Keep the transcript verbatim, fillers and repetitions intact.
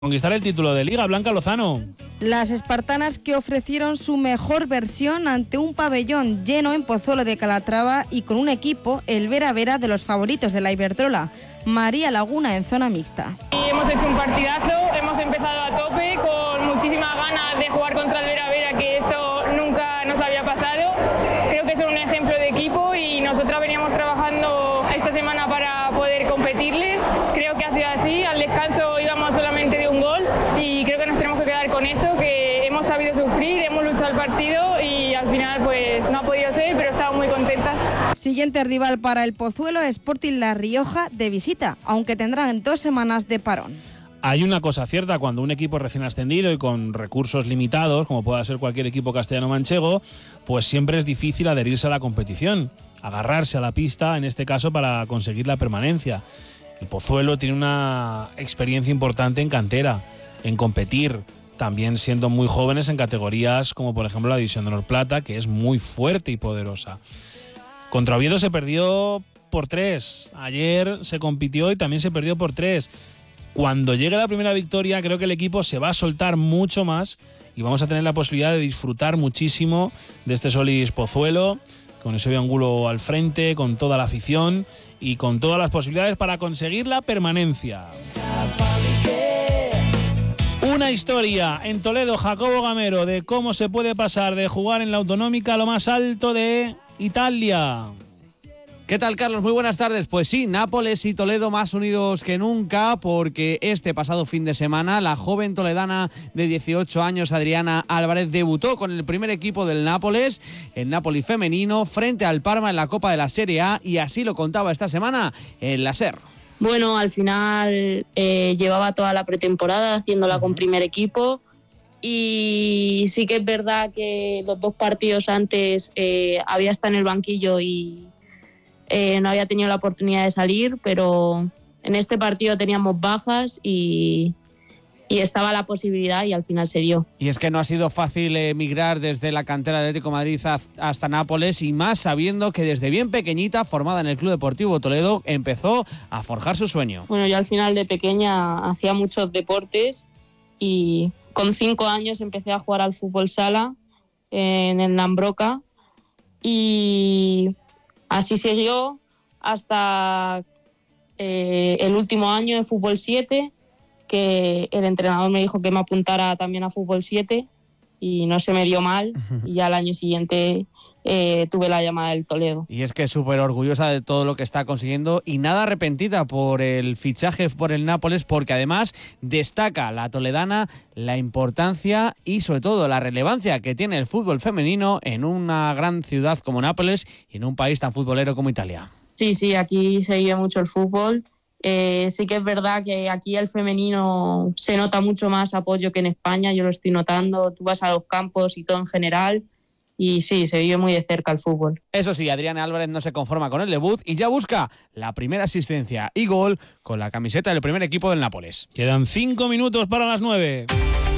conquistar el título de Liga. Blanca Lozano. Las espartanas que ofrecieron su mejor versión ante un pabellón lleno en Pozuelo de Calatrava y con un equipo, el Vera Vera, de los favoritos de la Iberdrola, María Laguna, en zona mixta. Y hemos hecho un partidazo, hemos empezado a tope con muchísimas ganas de jugar contra el Vera Vera, que esto nunca nos había pasado. Creo que son un ejemplo de equipo y nosotras veníamos trabajando esta semana para poder competirles. Creo que ha sido así, al descanso íbamos solamente de un gol y creo que nos tenemos que quedar con eso, que hemos sabido sufrir, hemos luchado el partido y al final pues no ha podido ser, pero estamos muy contentas. Siguiente rival para el Pozuelo, Sporting La Rioja, de visita, aunque tendrán dos semanas de parón. Hay una cosa cierta, cuando un equipo recién ascendido y con recursos limitados, como pueda ser cualquier equipo castellano-manchego, pues siempre es difícil adherirse a la competición, agarrarse a la pista, en este caso, para conseguir la permanencia. El Pozuelo tiene una experiencia importante en cantera, en competir, también siendo muy jóvenes en categorías como por ejemplo la División de Honor Plata, que es muy fuerte y poderosa. Contra Oviedo se perdió por tres, ayer se compitió y también se perdió por tres. Cuando llegue la primera victoria, creo que el equipo se va a soltar mucho más y vamos a tener la posibilidad de disfrutar muchísimo de este Solís Pozuelo, con ese Angulo al frente, con toda la afición y con todas las posibilidades para conseguir la permanencia. Una historia en Toledo, Jacobo Gamero, de cómo se puede pasar de jugar en la Autonómica a lo más alto de Italia. ¿Qué tal, Carlos? Muy buenas tardes. Pues sí, Nápoles y Toledo más unidos que nunca, porque este pasado fin de semana la joven toledana de dieciocho años, Adriana Álvarez, debutó con el primer equipo del Nápoles, el Napoli femenino, frente al Parma en la Copa de la Serie A, y así lo contaba esta semana en la SER. Bueno, al final eh, llevaba toda la pretemporada haciéndola con primer equipo y sí que es verdad que los dos partidos antes eh, había estado en el banquillo y eh, no había tenido la oportunidad de salir, pero en este partido teníamos bajas y, y estaba la posibilidad y al final se dio. Y es que no ha sido fácil emigrar desde la cantera de Atlético de Madrid hasta Nápoles, y más sabiendo que desde bien pequeñita, formada en el Club Deportivo Toledo, empezó a forjar su sueño. Bueno, yo al final de pequeña hacía muchos deportes y con cinco años empecé a jugar al fútbol sala en el Nambroca y así siguió hasta eh, el último año de fútbol siete, que el entrenador me dijo que me apuntara también a fútbol siete y no se me dio mal, y ya al año siguiente eh, tuve la llamada del Toledo. Y es que es súper orgullosa de todo lo que está consiguiendo y nada arrepentida por el fichaje por el Nápoles, porque además destaca la toledana la importancia y sobre todo la relevancia que tiene el fútbol femenino en una gran ciudad como Nápoles y en un país tan futbolero como Italia. Sí, sí, aquí se vive mucho el fútbol. Eh, sí que es verdad que aquí el femenino se nota mucho más apoyo que en España, yo lo estoy notando, tú vas a los campos y todo en general, y sí, se vive muy de cerca el fútbol. Eso sí, Adriana Álvarez no se conforma con el debut y ya busca la primera asistencia y gol con la camiseta del primer equipo del Nápoles. Quedan cinco minutos para las nueve.